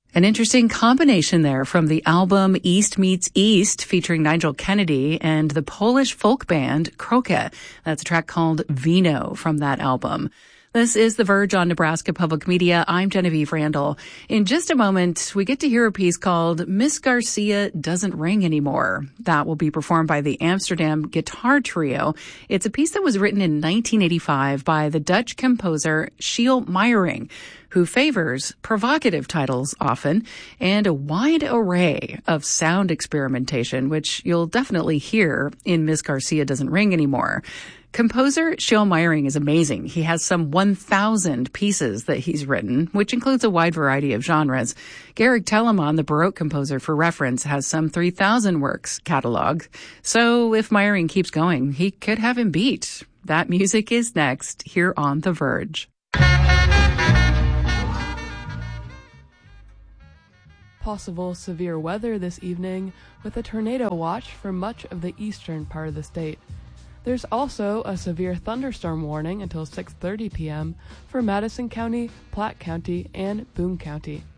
An interesting combination there from the album East Meets East featuring Nigel Kennedy and the Polish folk band Krokę. That's a track called Vino from that album. This is The Verge on Nebraska Public Media. I'm Genevieve Randall. In just a moment, we get to hear a piece called Miss Garcia Doesn't Ring Anymore. That will be performed by the Amsterdam Guitar Trio. It's a piece that was written in 1985 by the Dutch composer Schiele Meyering, who favors provocative titles often and a wide array of sound experimentation, which you'll definitely hear in Miss Garcia Doesn't Ring Anymore. Composer Schiele Meyering is amazing. He has some 1,000 pieces that he's written, which includes a wide variety of genres. Georg Telemann, the Baroque composer, for reference, has some 3,000 works cataloged. So if Meyering keeps going, he could have him beat. That music is next here on The Verge. Possible severe weather this evening with a tornado watch for much of the eastern part of the state. There's also a severe thunderstorm warning until 6:30 p.m. for Madison County, Platte County, and Boone County.